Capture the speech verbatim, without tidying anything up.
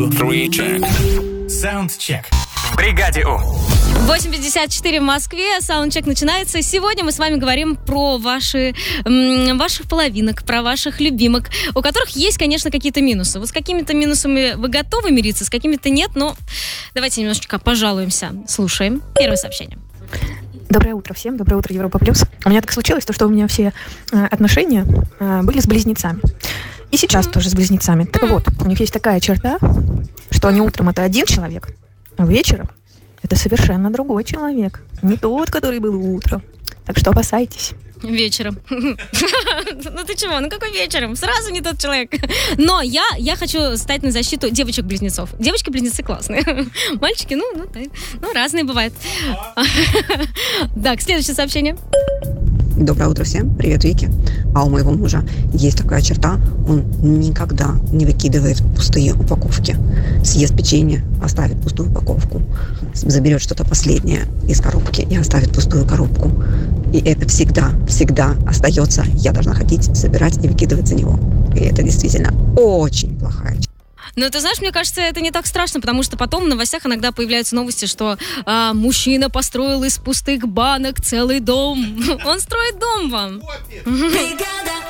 three, check. Саундчек. В бригаде У. восемь пятьдесят четыре в Москве, саундчек начинается. Сегодня мы с вами говорим про ваши, м, ваших половинок, про ваших любимок, у которых есть, конечно, какие-то минусы. Вот с какими-то минусами вы готовы мириться, с какими-то нет, но давайте немножечко пожалуемся. Слушаем. Первое сообщение. Доброе утро всем, доброе утро, Европа Плюс. У меня так случилось, то, что у меня все э, отношения э, были с близнецами. И сейчас mm-hmm. тоже с близнецами. Так mm-hmm. вот, у них есть такая черта, что они утром это один человек, а вечером это совершенно другой человек. Не тот, который был утром. Так что опасайтесь. Вечером. Ну ты чего? Ну какой вечером? Сразу не тот человек. Но я, я хочу стать на защиту девочек-близнецов. Девочки-близнецы классные. Мальчики, ну, ну, ну разные бывают. Так, следующее сообщение. Доброе утро всем. Привет, Вики. А у моего мужа есть такая черта. Он никогда не выкидывает пустые упаковки. Съест печенье, оставит пустую упаковку. Заберет что-то последнее из коробки и оставит пустую коробку. И это всегда, всегда остается. Я должна ходить, собирать и выкидывать за него. И это действительно очень плохая черта. Но ты знаешь, мне кажется, это не так страшно, потому что потом в новостях иногда появляются новости, что а, мужчина построил из пустых банок целый дом. Он строит дом вам.